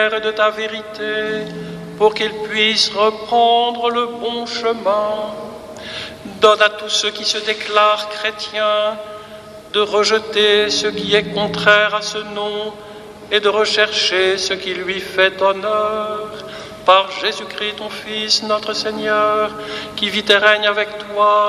de ta vérité, pour qu'ils puissent reprendre le bon chemin. Donne à tous ceux qui se déclarent chrétiens de rejeter ce qui est contraire à ce nom et de rechercher ce qui lui fait honneur. Par Jésus-Christ, ton Fils, notre Seigneur, qui vit et règne avec toi